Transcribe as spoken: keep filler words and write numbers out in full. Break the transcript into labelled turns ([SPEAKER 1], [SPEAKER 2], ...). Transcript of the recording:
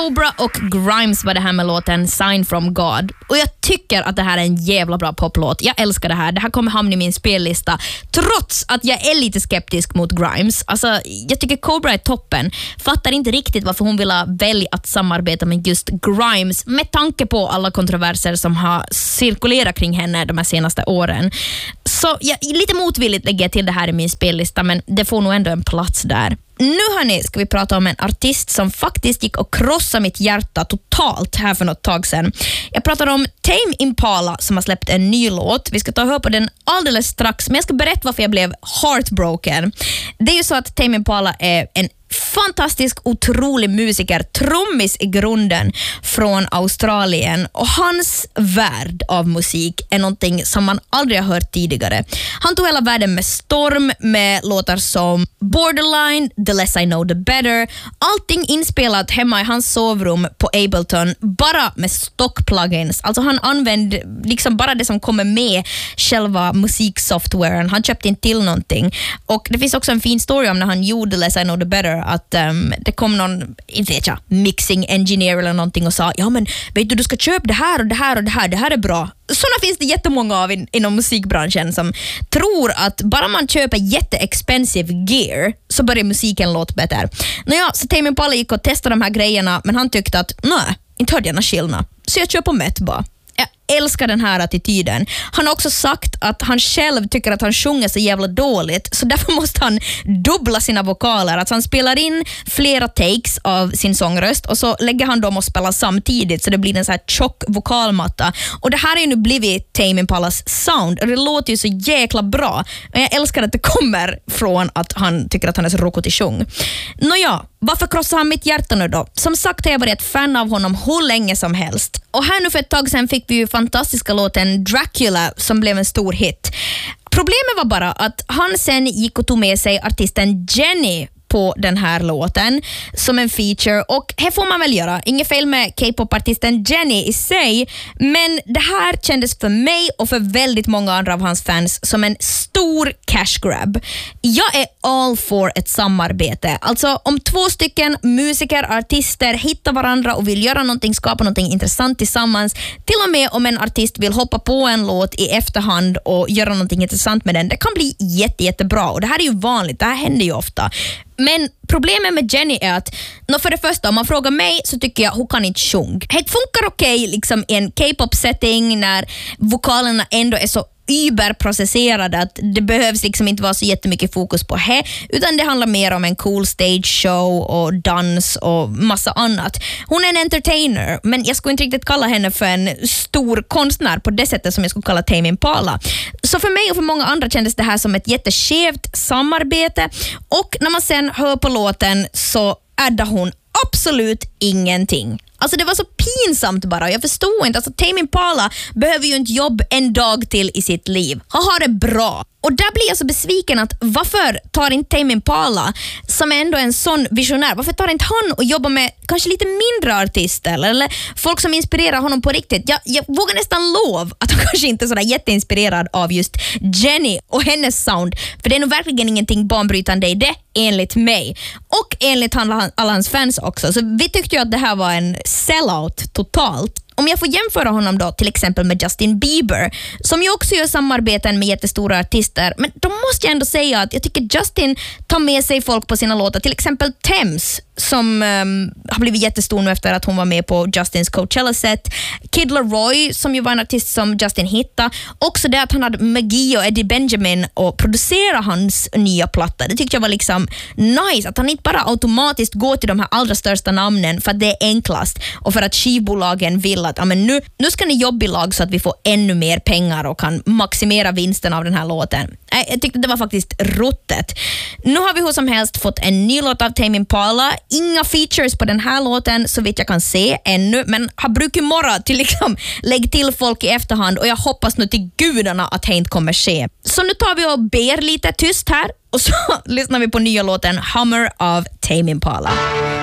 [SPEAKER 1] Cobra och Grimes var det här med låten Sign from God. Och jag tycker att det här är en jävla bra poplåt. Jag älskar det här. Det här kommer hamna i min spellista. Trots att jag är lite skeptisk mot Grimes. Alltså, jag tycker Cobra är toppen. Fattar inte riktigt varför hon vill välja att samarbeta med just Grimes med tanke på alla kontroverser som har cirkulerat kring henne de här senaste åren. Så jag lite motvilligt lägger jag till det här i min spellista, men det får nog ändå en plats där. Nu hörni, ska vi prata om en artist som faktiskt gick och krossade mitt hjärta totalt här för något tag sedan. Jag pratar om Tame Impala som har släppt en ny låt. Vi ska ta och höra på den alldeles strax, men jag ska berätta varför jag blev heartbroken. Det är ju så att Tame Impala är en fantastisk, otrolig musiker, trummis i grunden från Australien, och hans värld av musik är någonting som man aldrig har hört tidigare. Han tog hela världen med storm med låtar som Borderline, The Less I Know The Better, allting inspelat hemma i hans sovrum på Ableton, bara med stock-plugins. Alltså han använde liksom bara det som kommer med själva musiksoftwaren. Han köpte inte till någonting. Och det finns också en fin story om när han gjorde The Less I Know The Better, att um, det kom någon, inte vet jag, mixing engineer eller någonting och sa, ja men vet du, du ska köpa det här och det här och det här, det här är bra. Sådana finns det jättemånga av in, inom musikbranschen som tror att bara man köper jätteexpensive gear så börjar musiken låta bättre. Nåja, så Tame Impala gick och testade de här grejerna, men han tyckte att nej, inte hörde jag någon skillnad. Så jag köper mätt bara. Jag älskar den här attityden. Han har också sagt att han själv tycker att han sjunger så jävla dåligt, så därför måste han dubbla sina vokaler. Att han spelar in flera takes av sin sångröst och så lägger han dem och spelar samtidigt, så det blir en så här tjock vokalmatta. Och det här är ju nu blivit Tame Impalas sound, och det låter ju så jäkla bra. Och jag älskar att det kommer från att han tycker att han är så rockigt i sjung. Nåja, varför krossar han mitt hjärta nu då? Som sagt har jag varit ett fan av honom hur länge som helst. Och här nu för ett tag sedan fick vi ju fantastiska låten Dracula som blev en stor hit. Problemet var bara att han sen gick och tog med sig artisten Jenny på den här låten som en feature, och här får man väl göra. Inget fel med K-pop-artisten Jenny i sig, men det här kändes för mig och för väldigt många andra av hans fans som en stor cash grab. Jag är all for ett samarbete. Alltså om två stycken musiker, artister hittar varandra och vill göra någonting, skapa någonting intressant tillsammans, till och med om en artist vill hoppa på en låt i efterhand och göra någonting intressant med den, det kan bli jätte, jättebra, och det här är ju vanligt, det här händer ju ofta. Men problemet med Jenny är att, för det första, om man frågar mig så tycker jag hon kan inte sjunga. Det funkar okej okay, liksom i en K-pop-setting när vokalerna ändå är så überprocesserade att det behövs liksom inte vara så jättemycket fokus på det, utan det handlar mer om en cool stage show och dans och massa annat. Hon är en entertainer, men jag skulle inte riktigt kalla henne för en stor konstnär på det sättet som jag skulle kalla Tame Impala. Så för mig och för många andra kändes det här som ett jätteskevt samarbete, och när man sen hör på låten så addar hon absolut ingenting. Alltså det var så pinsamt bara. Jag förstår inte. Alltså Tame Impala behöver ju inte jobb en dag till i sitt liv. Han har det bra. Och där blir jag så besviken att varför tar inte Tame Impala, som är ändå en sån visionär, varför tar inte han och jobbar med kanske lite mindre artister eller folk som inspirerar honom på riktigt? Jag, jag vågar nästan lov att han kanske inte är sådär jätteinspirerad av just Jenny och hennes sound, för det är nog verkligen ingenting banbrytande i det, enligt mig. Och enligt alla, alla hans fans också. Så vi tyckte ju att det här var en sellout totalt. Om jag får jämföra honom då till exempel med Justin Bieber, som ju också gör samarbeten med jättestora artister, men då måste jag ändå säga att jag tycker Justin tar med sig folk på sina låtar, till exempel Thames som um, har blivit jättestor nu efter att hon var med på Justins Coachella-set, Kid Laroi som ju var en artist som Justin hittade, också det att han hade Maggie och Eddie Benjamin och producerade hans nya platta. Det tyckte jag var liksom nice, att han inte bara automatiskt går till de här allra största namnen för att det är enklast och för att skivbolagen vill att ja, men nu, nu ska ni jobba i lag så att vi får ännu mer pengar och kan maximera vinsten av den här låten. Jag tyckte det var faktiskt ruttet. Nu har vi hur som helst fått en ny låt av Tame Impala. Inga features på den här låten så vitt jag kan se ännu, men har brukat morra till liksom lägg till folk i efterhand, och jag hoppas nu till gudarna att det inte kommer ske. Så nu tar vi och ber lite tyst här och så lyssnar vi på nya låten Hummer av Tame Impala.